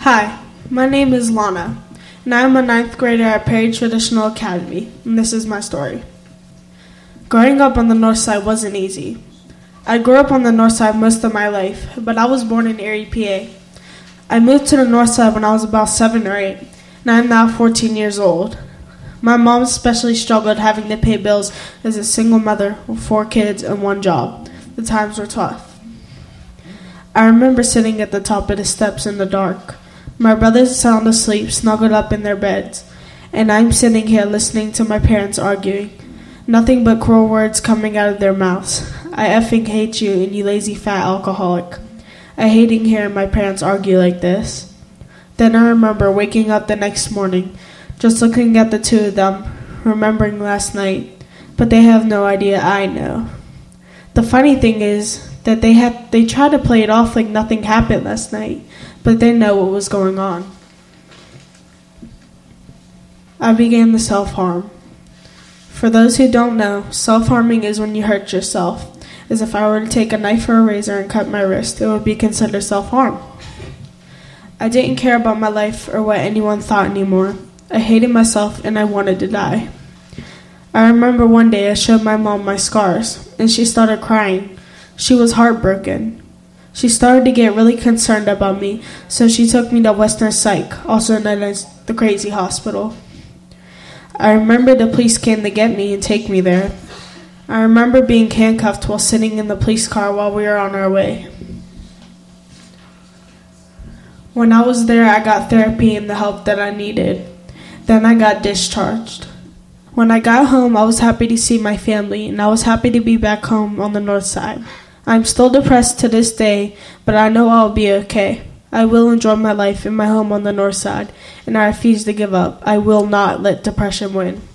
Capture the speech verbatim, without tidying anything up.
Hi, my name is Lana, and I am a ninth grader at Perry Traditional Academy, and this is my story. Growing up on the north side wasn't easy. I grew up on the north side most of my life, but I was born in Erie, P A. I moved to the north side when I was about seven or eight, and I am now fourteen years old. My mom especially struggled having to pay bills as a single mother with four kids and one job. The times were tough. I remember sitting at the top of the steps in the dark. My brothers sound asleep, snuggled up in their beds, and I'm sitting here listening to my parents arguing. Nothing but cruel words coming out of their mouths. I effing hate you and you lazy fat alcoholic. I hating hearing my parents argue like this. Then I remember waking up the next morning, just looking at the two of them, remembering last night, but they have no idea I know. The funny thing is that they have they try to play it off like nothing happened last night, but they know what was going on. I began the self-harm. For those who don't know, self-harming is when you hurt yourself. As if I were to take a knife or a razor and cut my wrist, it would be considered self-harm. I didn't care about my life or what anyone thought anymore. I hated myself and I wanted to die. I remember one day I showed my mom my scars, and she started crying. She was heartbroken. She started to get really concerned about me, so she took me to Western Psych, also known as the Crazy Hospital. I remember the police came to get me and take me there. I remember being handcuffed while sitting in the police car while we were on our way. When I was there, I got therapy and the help that I needed. Then I got discharged. When I got home, I was happy to see my family, and I was happy to be back home on the north side. I'm still depressed to this day, but I know I'll be okay. I will enjoy my life in my home on the north side, and I refuse to give up. I will not let depression win.